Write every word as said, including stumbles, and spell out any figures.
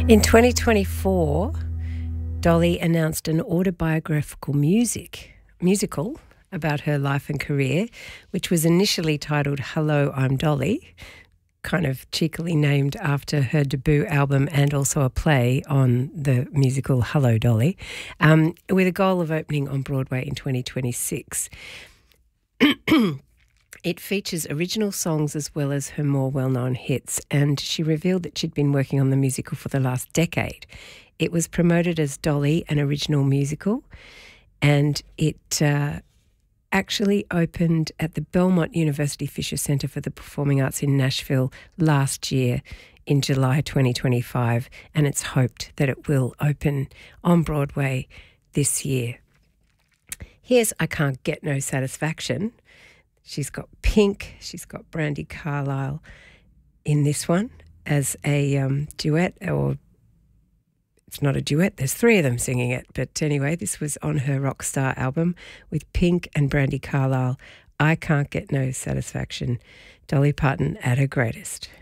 In twenty twenty-four, Dolly announced an autobiographical music musical about her life and career, which was initially titled Hello, I'm Dolly, kind of cheekily named after her debut album and also a play on the musical Hello, Dolly, um, with a goal of opening on Broadway in twenty twenty-six. It features original songs as well as her more well-known hits, and she revealed that she'd been working on the musical for the last decade. It was promoted as Dolly, an original musical, and it uh, actually opened at the Belmont University Fisher Center for the Performing Arts in Nashville last year in July twenty twenty-five, and it's hoped that it will open on Broadway this year. Here's I Can't Get No Satisfaction. She's got Pink, she's got Brandi Carlile in this one as a um, duet, or it's not a duet, there's three of them singing it. But anyway, this was on her Rockstar album with Pink and Brandi Carlile. I Can't Get No Satisfaction. Dolly Parton at her greatest.